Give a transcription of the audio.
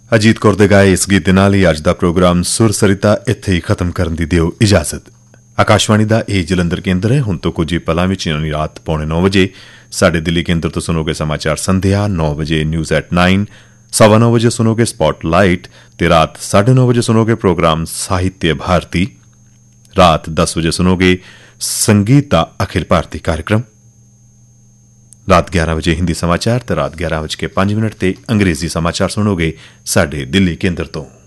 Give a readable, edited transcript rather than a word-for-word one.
ਅਜੀਤ ਕੌਰ ਦੇ ਗਾਏ ਇਸ ਗੀਤ ਦੇ ਨਾਲ ਹੀ ਅੱਜ ਦਾ ਪ੍ਰੋਗਰਾਮ ਸੁਰ ਸਰਿਤਾ ਇੱਥੇ ਹੀ ਖਤਮ ਕਰਨ ਦੀ ਦਿਓ ਇਜਾਜ਼ਤ। ਆਕਾਸ਼ਵਾਣੀ ਦਾ ਇਹ ਜਲੰਧਰ ਕੇਂਦਰ ਹੈ। ਹੁਣ ਤੋਂ ਕੁਝ ਹੀ ਪਲਾਂ ਵਿੱਚ ਯਾਨੀ ਰਾਤ 9:45 ਵਜੇ ਸਾਡੇ ਦਿੱਲੀ ਕੇਂਦਰ ਤੋਂ ਸੁਣੋਗੇ ਸਮਾਚਾਰ ਸੰਧਿਆ, 9 ਵਜੇ ਨਿਊਜ਼ ਐਟ 9, 9:15 ਵਜੇ ਸੁਣੋਗੇ ਸਪੌਟਲਾਈਟ ਤੇ ਰਾਤ 9:30 ਵਜੇ ਸੁਣੋਗੇ ਪ੍ਰੋਗਰਾਮ ਸਾਹਿਤਯ ਭਾਰਤੀ। ਰਾਤ 10 ਵਜੇ ਸੁਣੋਗੇ ਸੰਗੀਤਾ ਅਖਿਲ ਭਾਰਤੀ कार्यक्रम। ਰਾਤ 11 ਵਜੇ ਹਿੰਦੀ ਸਮਾਚਾਰ ਤੇ ਰਾਤ 11:05 ਤੇ ਅੰਗਰੇਜ਼ੀ ਸਮਾਚਾਰ ਸੁਣੋਗੇ ਸਾਡੇ ਦਿੱਲੀ ਕੇਂਦਰ ਤੋਂ।